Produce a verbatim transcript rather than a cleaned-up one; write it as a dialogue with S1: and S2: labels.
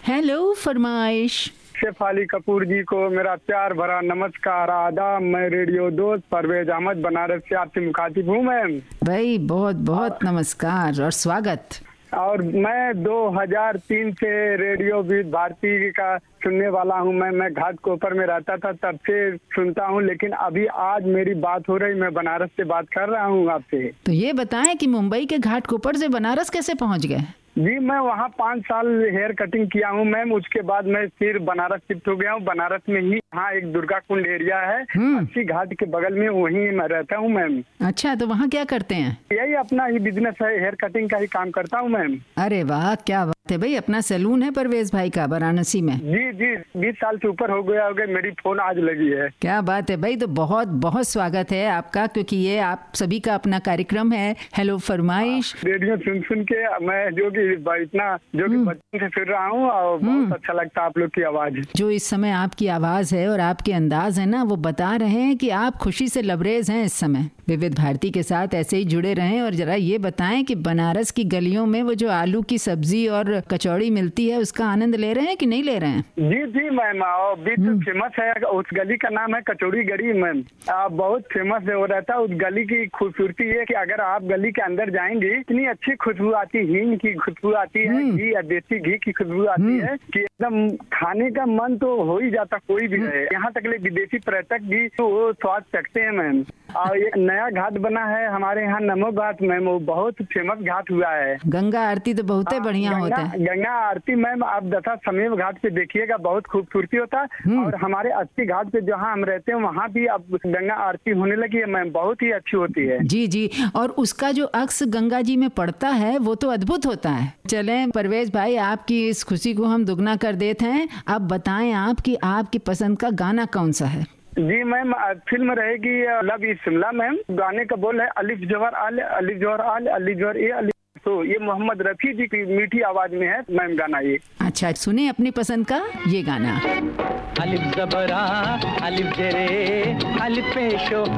S1: Hello फरमाइश।
S2: शेफाली कपूर जी को मेरा प्यार भरा नमस्कार, आदाब। मैं रेडियो दोस्त परवेज अहमद बनारस से आपसे मुखातिब हूँ मैम।
S1: भाई बहुत बहुत नमस्कार और स्वागत।
S2: और मैं दो हज़ार तीन से रेडियो विविध भारती का सुनने वाला हूँ। मैं मैं घाटकोपर में रहता था, तब से सुनता हूँ, लेकिन अभी आज मेरी बात हो रही, मैं बनारस से बात कर रहा हूँ आपसे।
S1: तो ये बताएं कि मुंबई के घाटकोपर से बनारस कैसे पहुँच गए?
S2: जी, मैं वहाँ पाँच साल हेयर कटिंग किया हूँ मैम। उसके बाद मैं फिर बनारस शिफ्ट हो गया हूँ। बनारस में ही यहाँ एक दुर्गा कुंड एरिया है, अस्सी घाट के बगल में, वहीं मैं रहता हूँ मैम।
S1: अच्छा, तो वहाँ क्या करते हैं?
S2: यही अपना ही बिजनेस है, हेयर कटिंग का ही काम करता हूँ मैम।
S1: अरे वाह, क्या बात है भाई। अपना सैलून है परवेज भाई का वाराणसी में?
S2: जी जी, बीस साल से ऊपर हो गया हो गया, मेरी फोन आज लगी है।
S1: क्या बात है भाई। तो बहुत बहुत स्वागत है आपका, क्योंकि ये आप सभी का अपना कार्यक्रम है हेलो फरमाइश।
S2: रेडियो सुन सुन के मैं जो कि इतना जो कि बचपन से सुन रहा हूँ, और बहुत अच्छा लगता है आप लोग की आवाज।
S1: जो इस समय आपकी आवाज है और आपके अंदाज है ना, वो बता रहे हैं कि आप खुशी से लबरेज हैं इस समय। विविध भारती के साथ ऐसे ही जुड़े रहें। और जरा ये बताएं कि बनारस की गलियों में वो जो आलू की सब्जी और कचौड़ी मिलती है, उसका आनंद ले रहे हैं कि नहीं ले रहे हैं?
S2: जी जी मैम, बीच फेमस है, उस गली का नाम है कचौड़ी गली मैम। बहुत फेमस है वो रहता है। उस गली की खूबसूरती है कि अगर आप गली के अंदर जाएंगे, इतनी अच्छी खुशबू आती, हींग की खुशबू आती है, घी या देसी घी की खुशबू आती है कि एकदम खाने का मन तो हो ही जाता, कोई भी रहे। यहाँ तक ले विदेशी पर्यटक भी तो वो स्वाद चखते हैं मैम। और एक नया घाट बना है हमारे यहाँ, नमो घाट मैम, वो बहुत फेमस घाट हुआ है।
S1: गंगा आरती तो बहुत बढ़िया होता है।
S2: गंगा आरती मैम आप दशा समेव घाट पे देखिएगा, बहुत खूबसूरती होता है। और हमारे अस्सी घाट पे जहाँ हम रहते हैं, वहाँ भी अब गंगा आरती होने लगी है मैम, बहुत ही अच्छी होती है।
S1: जी जी, और उसका जो अक्स गंगा जी में पड़ता है वो तो अद्भुत होता है। चलें परवेज भाई, आपकी इस खुशी को हम दुगना कर देते हैं। अब बताएं आप कि आपकी पसंद का गाना कौन सा है?
S2: जी मैम, फिल्म रहेगी लव इज शिमला मैम। गाने का बोल है अलिफ जवाहर आल, अलिफ जवाहर आल, अलिफ जवाहर ए अलिफ। तो ये मोहम्मद रफी जी की मीठी आवाज में है मैम गाना ये।
S1: अच्छा, सुने अपनी पसंद का ये गाना।
S3: अलिफ जबरा अलिफ जरे अलिफ पेशो